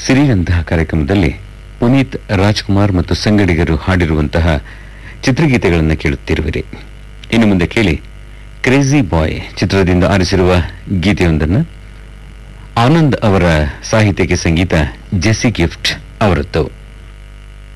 ಸಿರಿಗಂಧ ಕಾರ್ಯಕ್ರಮದಲ್ಲಿ ಪುನೀತ್ ರಾಜ್ಕುಮಾರ್ ಮತ್ತು ಸಂಗಡಿಗರು ಹಾಡಿರುವಂತಹ ಚಿತ್ರಗೀತೆಗಳನ್ನು ಕೇಳುತ್ತಿರುವಿರಿ. ಇನ್ನು ಮುಂದೆ ಕೇಳಿ ಕ್ರೇಜಿ ಬಾಯ್ ಚಿತ್ರದಿಂದ ಆರಿಸಿರುವ ಗೀತೆಯೊಂದನ್ನು. ಆನಂದ್ ಅವರ ಸಾಹಿತ್ಯಕ್ಕೆ ಸಂಗೀತ ಜೆಸಿ ಗಿಫ್ಟ್ ಅವರದ್ದು.